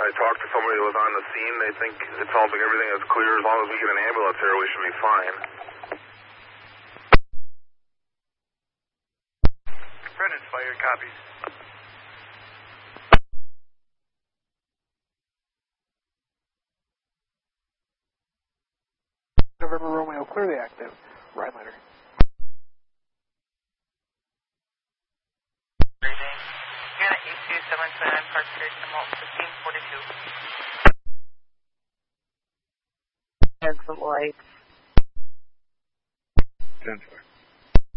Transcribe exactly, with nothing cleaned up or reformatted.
I talked to somebody that was on the scene. They think it sounds like everything is clear. As long as we get an ambulance here, we should be fine. Brendan's fired, copies. November Romeo, clearly active. Right letter. Unit eight two seven seven, Park Street, fifteen forty-two. And some lights. ten four.